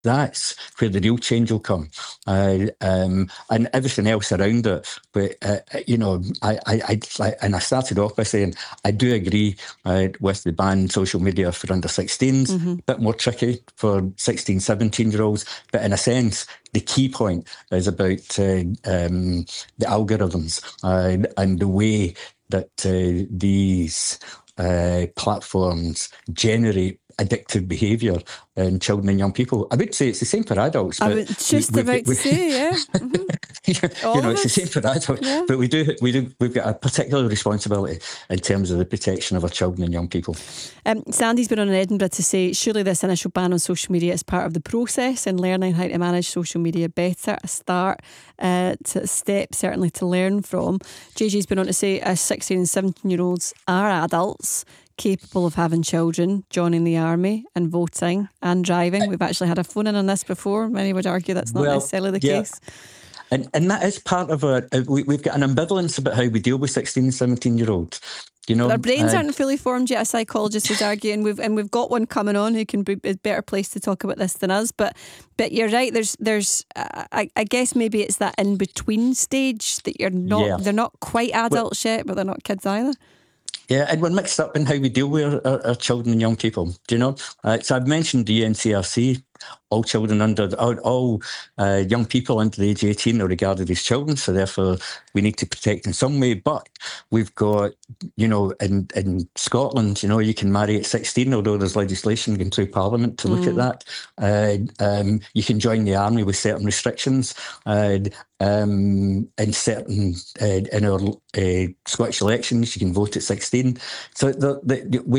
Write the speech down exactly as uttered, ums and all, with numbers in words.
That's where the real change will come, uh, um, and everything else around it. But uh, you know, I, I, I, and I started off by saying I do agree uh, with the ban on social media for under sixteens. Mm-hmm. A bit more tricky for sixteen, seventeen year olds. But in a sense, the key point is about uh, um, the algorithms uh, and the way that uh, these uh, platforms generate addictive behaviour in children and young people. I would say it's the same for adults. I But was just we, about we, to say, yeah. Mm-hmm. you know, it's the same for adults. Yeah. But we do, we do, we've got a particular responsibility in terms of the protection of our children and young people. Um, Sandy's been on in Edinburgh to say, surely this initial ban on social media is part of the process in learning how to manage social media better. A start, uh, to a step certainly to learn from. J J's been on to say, as sixteen and seventeen year olds are adults capable of having children, joining the army and voting and driving. We've actually had a phone in on this before. Many would argue that's not well, necessarily the yeah. case. And and that is part of our, uh, we, we've got an ambivalence about how we deal with sixteen and seventeen year olds. You know, but our brains uh, aren't fully formed yet, a psychologist is arguing, we've, and we've got one coming on who can be a better placed to talk about this than us. But but you're right, there's, there's uh, I, I guess maybe it's that in-between stage that you're not, yeah. they're not quite adults well, yet, but they're not kids either. Yeah, and we're mixed up in how we deal with our, our children and young people. Do you know? Uh, so I've mentioned the N C R C. All children under, all, all uh, young people under the age of eighteen are regarded as children, so therefore we need to protect in some way. But we've got, you know, in, in Scotland, you know, you can marry at sixteen, although there's legislation going through Parliament to look mm. at that. Uh, um, you can join the army with certain restrictions. Uh, um, in certain, uh, in our uh, Scottish elections, you can vote at sixteen. So the, the, we